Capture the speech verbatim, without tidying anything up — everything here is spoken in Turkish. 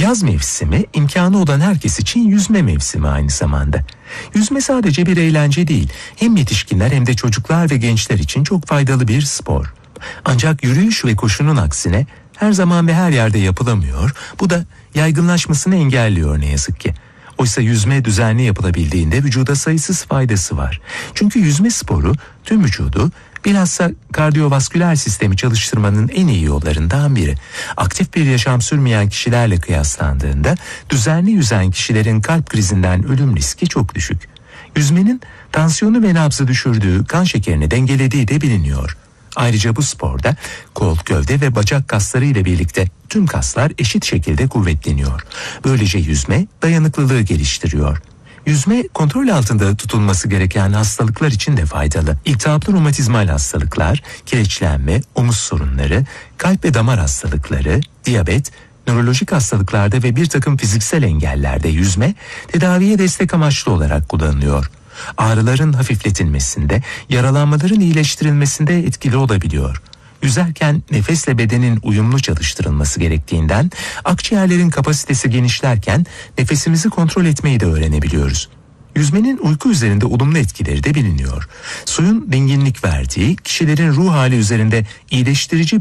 Yaz mevsimi imkanı olan herkes için yüzme mevsimi aynı zamanda. Yüzme sadece bir eğlence değil, hem yetişkinler hem de çocuklar ve gençler için çok faydalı bir spor. Ancak yürüyüş ve koşunun aksine her zaman ve her yerde yapılamıyor. Bu da yaygınlaşmasını engelliyor ne yazık ki. Oysa yüzme düzenli yapılabildiğinde vücuda sayısız faydası var. Çünkü yüzme sporu tüm vücudu, bilhassa kardiyovasküler sistemi çalıştırmanın en iyi yollarından biri. Aktif bir yaşam sürmeyen kişilerle kıyaslandığında düzenli yüzen kişilerin kalp krizinden ölüm riski çok düşük. Yüzmenin tansiyonu ve nabzı düşürdüğü, kan şekerini dengelediği de biliniyor. Ayrıca bu sporda kol, gövde ve bacak kasları ile birlikte tüm kaslar eşit şekilde kuvvetleniyor. Böylece yüzme dayanıklılığı geliştiriyor. Yüzme kontrol altında tutulması gereken hastalıklar için de faydalı. İltihaplı romatizmal hastalıklar, kireçlenme, omuz sorunları, kalp ve damar hastalıkları, diyabet, nörolojik hastalıklarda ve bir takım fiziksel engellerde yüzme tedaviye destek amaçlı olarak kullanılıyor. Ağrıların hafifletilmesinde, yaralanmaların iyileştirilmesinde etkili olabiliyor. Yüzerken nefesle bedenin uyumlu çalıştırılması gerektiğinden akciğerlerin kapasitesi genişlerken nefesimizi kontrol etmeyi de öğrenebiliyoruz. Yüzmenin uyku üzerinde olumlu etkileri de biliniyor. Suyun dinginlik verdiği, kişilerin ruh hali üzerinde iyileştirici